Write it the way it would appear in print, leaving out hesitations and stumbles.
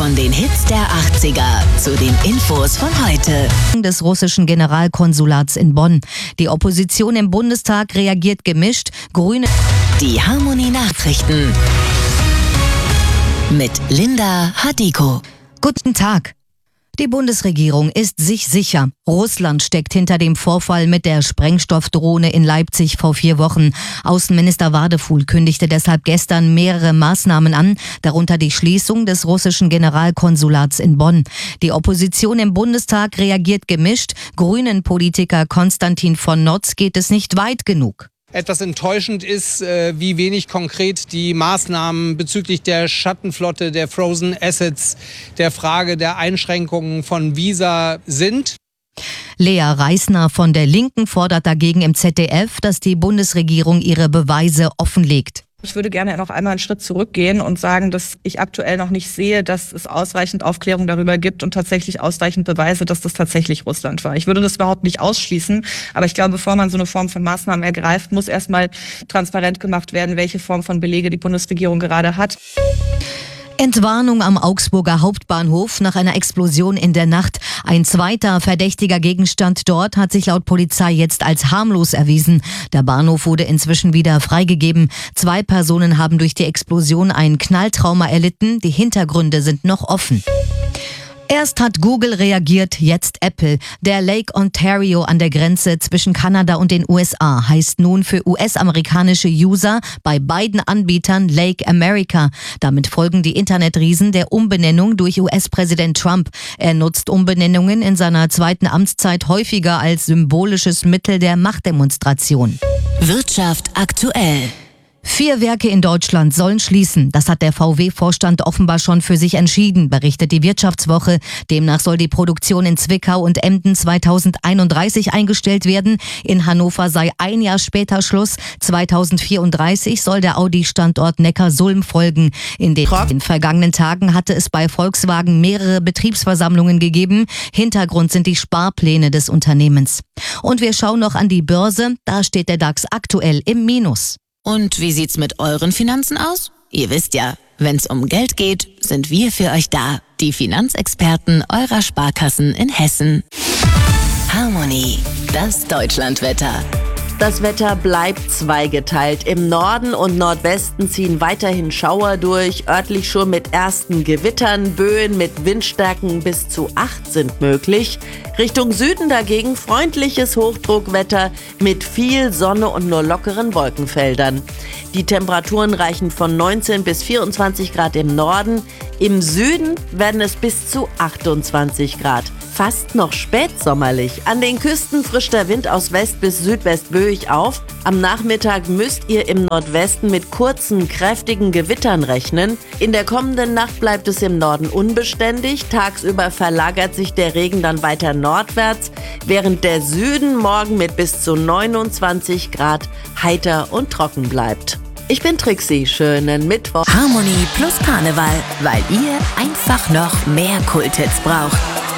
Von den Hits der 80er zu den Infos von heute. Des russischen Generalkonsulats in Bonn. Die Opposition im Bundestag reagiert gemischt. Grüne. Die Harmonie-Nachrichten mit Linda Hadiko. Guten Tag. Die Bundesregierung ist sich sicher. Russland steckt hinter dem Vorfall mit der Sprengstoffdrohne in Leipzig vor 4 Wochen. Außenminister Wadefuhl kündigte deshalb gestern mehrere Maßnahmen an, darunter die Schließung des russischen Generalkonsulats in Bonn. Die Opposition im Bundestag reagiert gemischt. Grünen-Politiker Konstantin von Notz geht es nicht weit genug. Etwas enttäuschend ist, wie wenig konkret die Maßnahmen bezüglich der Schattenflotte, der Frozen Assets, der Frage der Einschränkungen von Visa sind. Lea Reisner von der Linken fordert dagegen im ZDF, dass die Bundesregierung ihre Beweise offenlegt. Ich würde gerne noch einmal einen Schritt zurückgehen und sagen, dass ich aktuell noch nicht sehe, dass es ausreichend Aufklärung darüber gibt und tatsächlich ausreichend Beweise, dass das tatsächlich Russland war. Ich würde das überhaupt nicht ausschließen, aber ich glaube, bevor man so eine Form von Maßnahmen ergreift, muss erstmal transparent gemacht werden, welche Form von Belege die Bundesregierung gerade hat. Entwarnung am Augsburger Hauptbahnhof nach einer Explosion in der Nacht. Ein zweiter verdächtiger Gegenstand dort hat sich laut Polizei jetzt als harmlos erwiesen. Der Bahnhof wurde inzwischen wieder freigegeben. 2 Personen haben durch die Explosion ein Knalltrauma erlitten. Die Hintergründe sind noch offen. Erst hat Google reagiert, jetzt Apple. Der Lake Ontario an der Grenze zwischen Kanada und den USA heißt nun für US-amerikanische User bei beiden Anbietern Lake America. Damit folgen die Internetriesen der Umbenennung durch US-Präsident Trump. Er nutzt Umbenennungen in seiner 2. Amtszeit häufiger als symbolisches Mittel der Machtdemonstration. Wirtschaft aktuell. 4 Werke in Deutschland sollen schließen. Das hat der VW-Vorstand offenbar schon für sich entschieden, berichtet die Wirtschaftswoche. Demnach soll die Produktion in Zwickau und Emden 2031 eingestellt werden. In Hannover sei 1 Jahr später Schluss. 2034 soll der Audi-Standort Neckarsulm folgen. In den vergangenen Tagen hatte es bei Volkswagen mehrere Betriebsversammlungen gegeben. Hintergrund sind die Sparpläne des Unternehmens. Und wir schauen noch an die Börse. Da steht der DAX aktuell im Minus. Und wie sieht's mit euren Finanzen aus? Ihr wisst ja, wenn's um Geld geht, sind wir für euch da. Die Finanzexperten eurer Sparkassen in Hessen. Harmonie, das Deutschlandwetter. Das Wetter bleibt zweigeteilt. Im Norden und Nordwesten ziehen weiterhin Schauer durch, örtlich schon mit ersten Gewittern. Böen mit Windstärken bis zu 8 sind möglich. Richtung Süden dagegen freundliches Hochdruckwetter mit viel Sonne und nur lockeren Wolkenfeldern. Die Temperaturen reichen von 19 bis 24 Grad im Norden. Im Süden werden es bis zu 28 Grad. Fast noch spätsommerlich. An den Küsten frischt der Wind aus West bis Südwest böig auf. Am Nachmittag müsst ihr im Nordwesten mit kurzen, kräftigen Gewittern rechnen. In der kommenden Nacht bleibt es im Norden unbeständig. Tagsüber verlagert sich der Regen dann weiter nordwärts, während der Süden morgen mit bis zu 29 Grad heiter und trocken bleibt. Ich bin Trixie, schönen Mittwoch. Harmonie plus Karneval, weil ihr einfach noch mehr Kulthits braucht.